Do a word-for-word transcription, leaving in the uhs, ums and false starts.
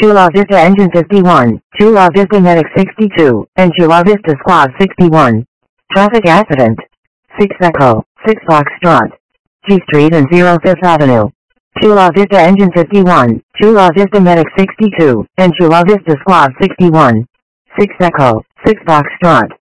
Chula Vista Engine fifty-one, Chula Vista Medic sixty-two, and Chula Vista Squad sixty-one. Traffic accident. six Echo, six Foxtrot. G Street and zero Fifth Avenue. Chula Vista Engine fifty-one, Chula Vista Medic sixty-two, and Chula Vista Squad sixty-one. six Echo, six Foxtrot.